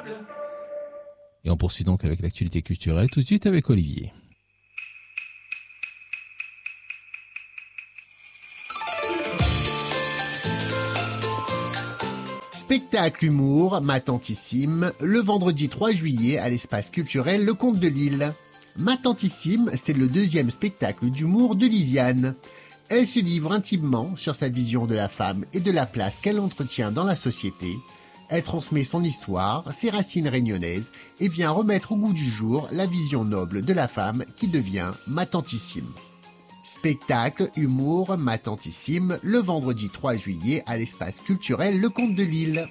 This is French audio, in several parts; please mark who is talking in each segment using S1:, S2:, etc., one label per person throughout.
S1: Et on poursuit donc avec l'actualité culturelle tout de suite avec Olivier.
S2: Spectacle humour, ma tantissime, le vendredi 3 juillet à l'espace culturel Le Comte de Lille. Ma tantissime, c'est le deuxième spectacle d'humour de Lisiane. Elle se livre intimement sur sa vision de la femme et de la place qu'elle entretient dans la société. Elle transmet son histoire, ses racines réunionnaises et vient remettre au goût du jour la vision noble de la femme qui devient ma tantissime. Spectacle, humour, ma tantissime, le vendredi 3 juillet à l'espace culturel Le Comte de Lille.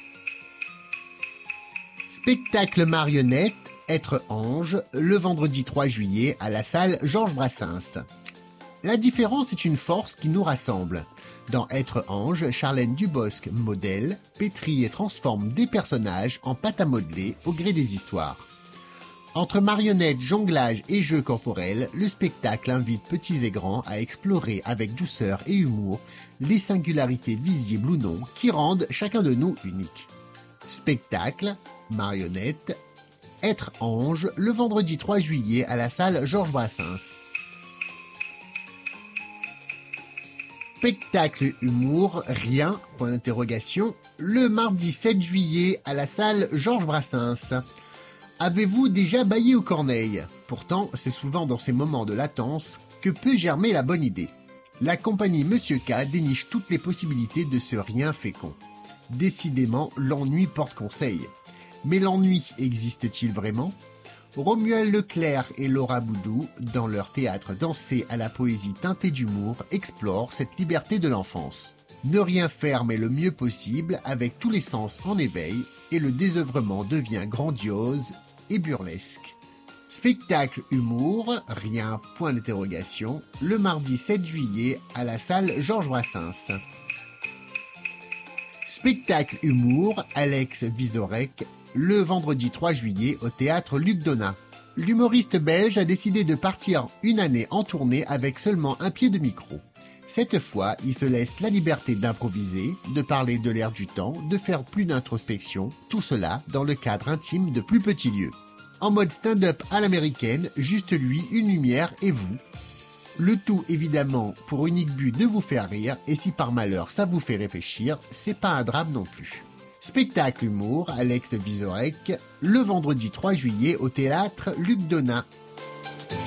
S2: Spectacle marionnette, être ange, le vendredi 3 juillet à la salle Georges Brassens. La différence est une force qui nous rassemble. Dans Être ange, Charlène Dubosc modèle, pétrit et transforme des personnages en pâte à modeler au gré des histoires. Entre marionnettes, jonglage et jeux corporels, le spectacle invite petits et grands à explorer avec douceur et humour les singularités visibles ou non qui rendent chacun de nous unique. Spectacle, marionnette, être ange, le vendredi 3 juillet à la salle Georges Brassens. Spectacle humour, rien, point d'interrogation, le mardi 7 juillet à la salle Georges Brassens. Avez-vous déjà bâillé aux corneilles? Pourtant, c'est souvent dans ces moments de latence que peut germer la bonne idée. La compagnie Monsieur K déniche toutes les possibilités de ce rien fécond. Décidément, l'ennui porte conseil. Mais l'ennui existe-t-il vraiment? Romuald Leclerc et Laura Boudou, dans leur théâtre dansé à la poésie teintée d'humour, explorent cette liberté de l'enfance. Ne rien faire mais le mieux possible, avec tous les sens en éveil, et le désœuvrement devient grandiose et burlesque. Spectacle humour, rien, point d'interrogation, le mardi 7 juillet à la salle Georges Brassens. Spectacle humour, Alex Vizorek, le vendredi 3 juillet au théâtre Luc Donat. L'humoriste belge a décidé de partir une année en tournée avec seulement un pied de micro. Cette fois, il se laisse la liberté d'improviser, de parler de l'air du temps, de faire plus d'introspection, tout cela dans le cadre intime de plus petits lieux. En mode stand-up à l'américaine, juste lui, une lumière et vous. Le tout évidemment pour unique but de vous faire rire, et si par malheur ça vous fait réfléchir, c'est pas un drame non plus. Spectacle humour, Alex Vizorek, le vendredi 3 juillet au théâtre Luc Donat.